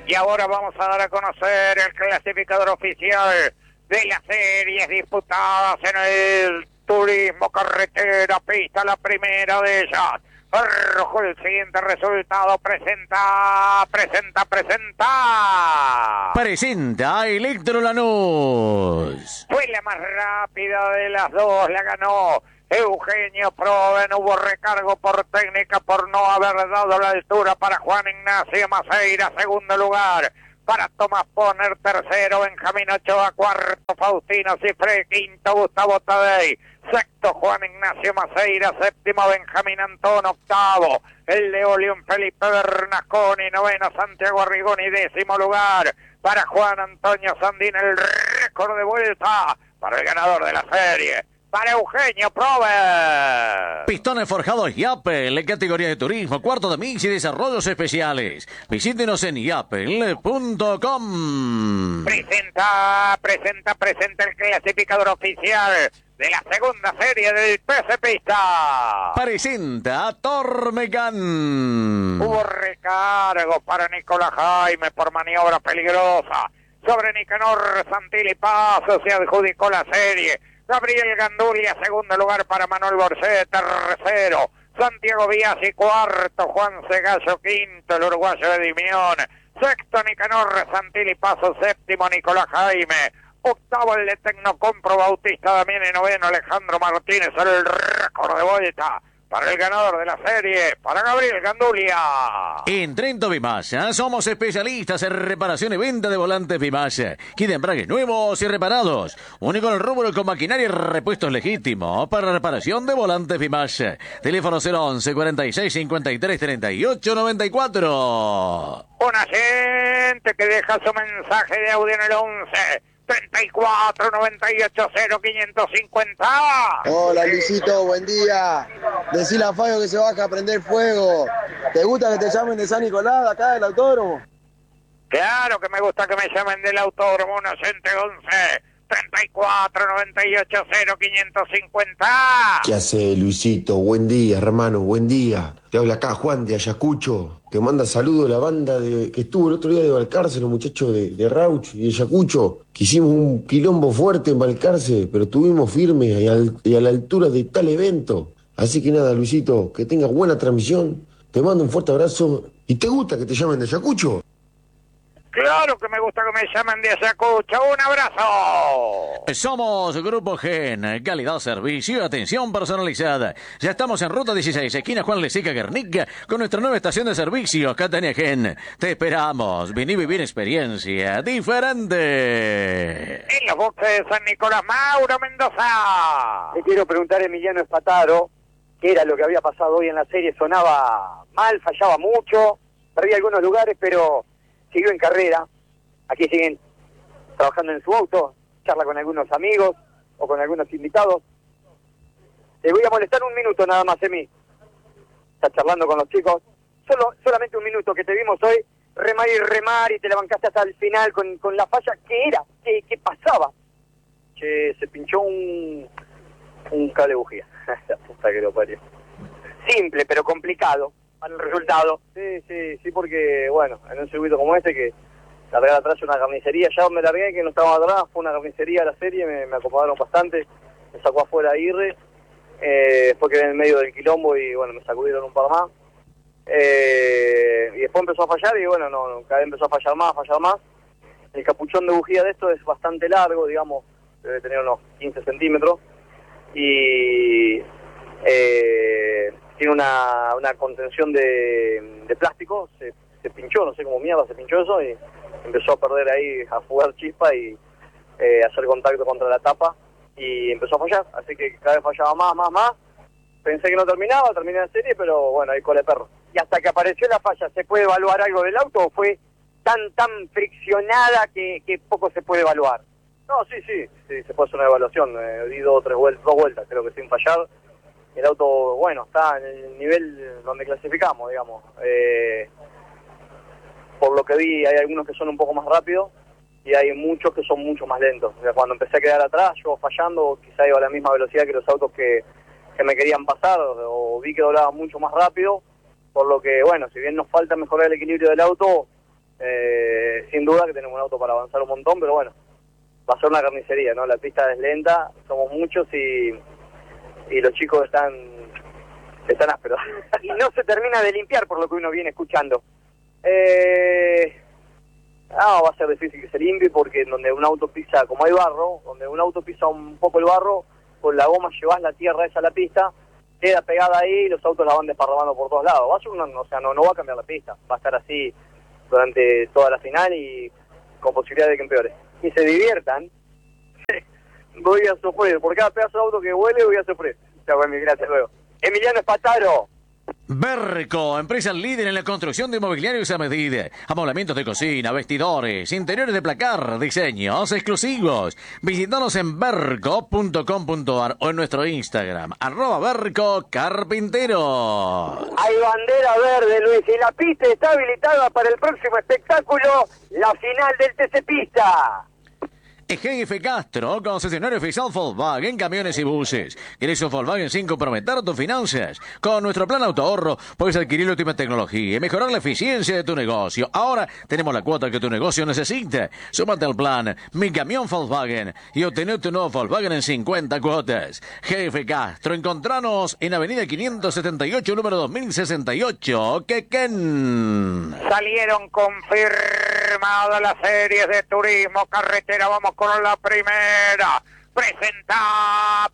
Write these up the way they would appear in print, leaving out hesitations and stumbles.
Y ahora vamos a dar a conocer el clasificador oficial de las series disputadas en el turismo carretera pista, la primera de ellas. Arrojó el siguiente resultado, presenta Electro Lanús. Fue la más rápida de las dos, la ganó Eugenio Proven. Hubo recargo por técnica por no haber dado la altura para Juan Ignacio Maceira, segundo lugar. Para Tomás Poner, tercero, Benjamín Ochoa, cuarto, Faustino Cifré, quinto, Gustavo Tadei, sexto, Juan Ignacio Maceira, séptimo, Benjamín Antón, octavo, el Leolion Felipe Bernasconi, noveno, Santiago Arrigoni, décimo lugar, para Juan Antonio Sandín, el récord de vuelta para el ganador de la serie, para Eugenio Prover. Pistones forjados Yapel, categoría de turismo, cuarto de mix y desarrollos especiales. Visítenos en yapel.com. Presenta el clasificador oficial de la segunda serie del PC Pista. Presenta Tormecan. Hubo recargo para Nicolás Jaime por maniobra peligrosa. Sobre Nicanor Santilli Paso se adjudicó la serie. Gabriel Gandulia, segundo lugar para Manuel Borset, tercero. Santiago Biasi, cuarto. Juan Segallo, quinto. El uruguayo de Dimión. Sexto, Nicanor Santilli Paso, séptimo, Nicolás Jaime. Octavo, el de Tecnocompro Bautista Damián, y noveno, Alejandro Martínez. El récord de vuelta para el ganador de la serie, para Gabriel Gandulia. En Trento Vimasa somos especialistas en reparación y venta de volantes Vimasa. Kit de embragues nuevos y reparados. Único en el rubro con maquinaria y repuestos legítimos para reparación de volantes Vimasa. Teléfono 011 46 53 38 94. Un agente que deja su mensaje de audio en el 11 34 98 0 550. Hola Luisito, buen día. Decile a Fabio que se baja a prender fuego. ¿Te gusta que te llamen de San Nicolás, acá del autódromo? Claro que me gusta que me llamen del autódromo. Un agente 11 34 98 0 550. ¿Qué hace Luisito? Buen día, hermano, buen día. Te habla acá Juan de Ayacucho. Te manda saludos la banda que estuvo el otro día de Balcarce, los muchachos de Rauch y de Ayacucho, que hicimos un quilombo fuerte en Balcarce, pero estuvimos firmes y a la altura de tal evento. Así que nada, Luisito, que tengas buena transmisión. Te mando un fuerte abrazo. ¿Y te gusta que te llamen de Ayacucho? Claro que me gusta que me llamen de Ayacucho. ¡Un abrazo! Somos Grupo Gen, calidad, servicio y atención personalizada. Ya estamos en Ruta 16, esquina Juan Lezica Guernica, con nuestra nueva estación de servicio, Catania Gen. Te esperamos. Vení a vivir experiencia diferente. En los boxes de San Nicolás, Mauro Mendoza. Le quiero preguntar a Emiliano Espataro qué era lo que había pasado hoy en la serie. Sonaba mal, fallaba mucho, perdía algunos lugares, pero siguió en carrera. Aquí siguen trabajando en su auto, charla con algunos amigos o con algunos invitados. Te voy a molestar un minuto nada más, Emi. Estás charlando con los chicos. Solamente un minuto, que te vimos hoy remar y te la bancaste hasta el final con la falla. ¿Qué era? ¿Qué pasaba? Que se pinchó un cable de bujía. La puta que lo parió. Simple, pero complicado para el resultado. Sí, porque, bueno, en un circuito como este, que largar atrás una carnicería, ya me largué, que no estaba atrás, fue una carnicería la serie, me acomodaron bastante, me sacó afuera Aguirre, después quedé en el medio del quilombo y, bueno, me sacudieron un par más. Y después empezó a fallar y, bueno, cada vez empezó a fallar más. El capuchón de bujía de esto es bastante largo, digamos, debe tener unos 15 centímetros, y tiene una contención de plástico. Se pinchó, no sé cómo mierda se pinchó eso, y empezó a perder ahí, a fugar chispa y hacer contacto contra la tapa, y empezó a fallar, así que cada vez fallaba más. Pensé que no terminé la serie, pero bueno, ahí cola de perro. Y hasta que apareció la falla, ¿se puede evaluar algo del auto o fue tan friccionada que poco se puede evaluar? No, sí, se puede hacer una evaluación. Di dos vueltas, creo que sin fallar. El auto, bueno, está en el nivel donde clasificamos, digamos. Por lo que vi, hay algunos que son un poco más rápidos y hay muchos que son mucho más lentos. O sea, cuando empecé a quedar atrás, yo fallando, quizá iba a la misma velocidad que los autos que me querían pasar, o vi que doblaba mucho más rápido, por lo que, bueno, si bien nos falta mejorar el equilibrio del auto, Sin duda que tenemos un auto para avanzar un montón, pero bueno, va a ser una carnicería, ¿no? La pista es lenta, somos muchos y los chicos están ásperos. Y no se termina de limpiar por lo que uno viene escuchando. Va a ser difícil que se limpie porque donde un auto pisa, como hay barro, donde un auto pisa un poco el barro, con la goma llevas la tierra esa a la pista, queda pegada ahí y los autos la van desparramando por todos lados. Va a ser no va a cambiar la pista, va a estar así durante toda la final y con posibilidad de que empeore. Y se diviertan, voy a sufrir, por cada pedazo de auto que huele voy a sufrir. Chao, gracias, luego. Emiliano Espataro. Berco, empresa líder en la construcción de mobiliarios a medida, amoblamientos de cocina, vestidores, interiores de placar, diseños exclusivos. Visítanos en berco.com.ar o en nuestro Instagram, @bercocarpintero. Hay bandera verde, Luis, y la pista está habilitada para el próximo espectáculo, la final del TC Pista. GF Castro, concesionario oficial Volkswagen, camiones y buses. ¿Quieres un Volkswagen sin comprometer tus finanzas? Con nuestro plan autoahorro puedes adquirir la última tecnología y mejorar la eficiencia de tu negocio. Ahora tenemos la cuota que tu negocio necesita. Súmate al plan Mi Camión Volkswagen y obtener tu nuevo Volkswagen en 50 cuotas. GF Castro, encontranos en Avenida 578, número 2068, Quequén. Salieron confirmadas las series de turismo carretera. Vamos con la primera. Presenta.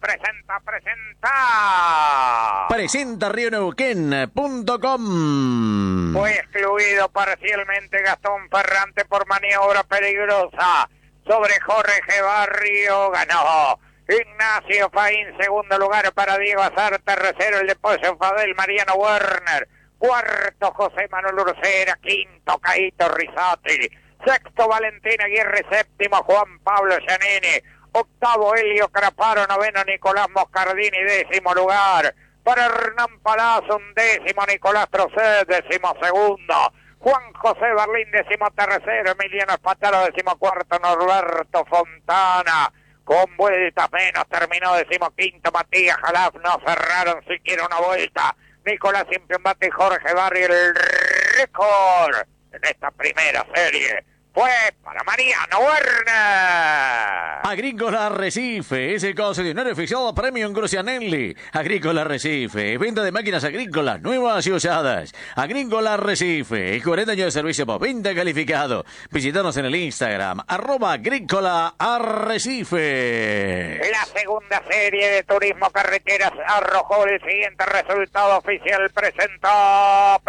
Presenta RioNeuquén.com. Fue excluido parcialmente Gastón Ferrante por maniobra peligrosa sobre Jorge Barrio. Ganó Ignacio Faín, segundo lugar para Diego Azar, tercero el de Pollo Fadel, Mariano Werner, cuarto José Manuel Ursera, quinto Caíto Rizzati, sexto Valentín Aguirre, séptimo Juan Pablo Giannini, octavo Helio Craparo, noveno Nicolás Moscardini, décimo lugar para Hernán Palazzo, undécimo Nicolás Trocet, décimo segundo Juan José Berlín, décimo tercero Emiliano Espataro, décimo cuarto Norberto Fontana. Con vueltas menos terminó decimoquinto Matías Jalaf, no cerraron siquiera una vuelta. Nicolás Impiambate y Jorge Barrio, el récord en esta primera serie fue para Mariano Werner. Agrícola Arrecife es el concesionario oficial Premium Crucianelli. Agrícola Arrecife, venta de máquinas agrícolas nuevas y usadas. Agrícola Arrecife, 40 años de servicio por venta calificado. Visítanos en el Instagram, @Agrícola Arrecife. La segunda serie de turismo carreteras arrojó el siguiente resultado oficial. Presenta.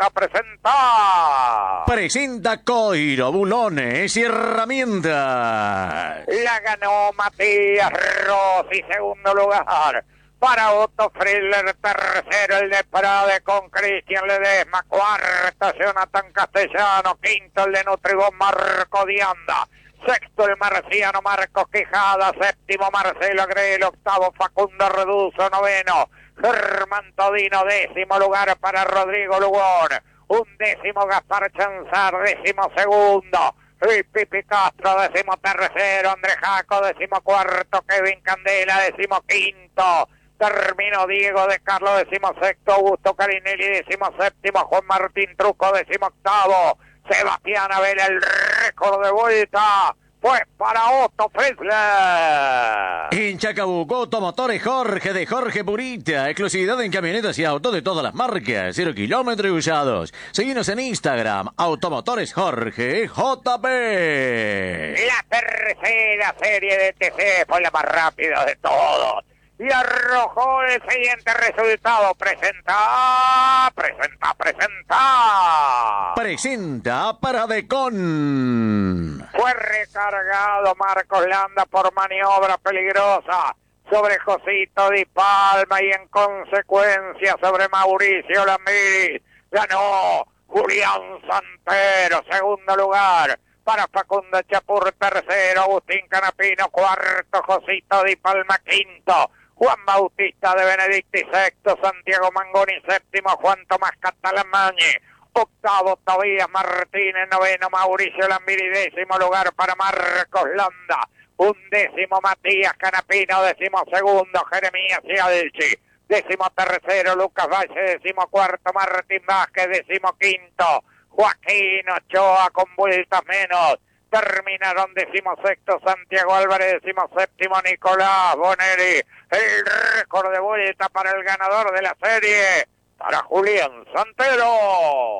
Presenta Coiro, bulones y herramientas. La ganó Matías Rossi, segundo lugar para Otto Friller, tercero el de Prade con Cristian Ledesma, cuarto Jonathan Castellano, quinto el de Nutribón Marco Dianda, sexto el marciano Marcos Quijada, séptimo Marcelo Agrelo, octavo Facundo Reduzo, noveno Germán Todino, décimo lugar para Rodrigo Lugón, undécimo Gaspar Chanzar, décimo segundo Pipi Castro, décimo tercero Andrés Jaco, décimo cuarto Kevin Candela, décimo quinto terminó Diego de Carlos, décimo sexto Augusto Carinelli, décimo séptimo Juan Martín Truco, décimo octavo Sebastián Abel. El récord de vuelta fue para Otto Frizzler. En Chacabuco, Automotores Jorge de Jorge Purita. Exclusividad en camionetas y autos de todas las marcas. 0 kilómetros y usados. Seguinos en Instagram, Automotores Jorge JP. La tercera serie de TC fue la más rápida de todos. Y arrojó el siguiente resultado. Presenta. Presenta Paradecon. Fue recargado Marcos Landa por maniobra peligrosa sobre Josito Di Palma y en consecuencia sobre Mauricio Lambiri. Ganó Julián Santero, segundo lugar para Facundo Chapur, tercero Agustín Canapino, cuarto Josito Di Palma, quinto Juan Bautista de Benedicti, sexto Santiago Mangoni, séptimo Juan Tomás Catalamañe, octavo Tobías Martínez, noveno Mauricio Lambiri, décimo lugar para Marcos Landa, undécimo Matías Canapino, décimo segundo Jeremías Cialchi, décimo tercero Lucas Valle, décimo cuarto Martín Vázquez, décimo quinto Joaquín Ochoa con vueltas menos. Terminaron 16º Santiago Álvarez, 17º Nicolás Bonelli. El récord de vuelta para el ganador de la serie, para Julián Santero.